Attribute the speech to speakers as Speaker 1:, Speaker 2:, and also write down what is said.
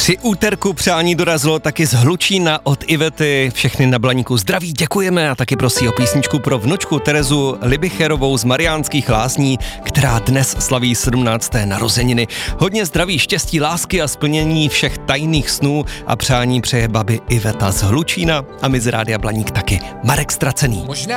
Speaker 1: Při úterku přání dorazilo taky z Hlučína od Ivety. Všechny na Blaníku zdraví, děkujeme a taky prosí o písničku pro vnučku Terezu Libicherovou z Mariánských Lázní, která dnes slaví 17. narozeniny. Hodně zdraví, štěstí, lásky a splnění všech tajných snů a přání přeje babi Iveta z Hlučína a my z Rádia Blaník taky. Marek Stracený.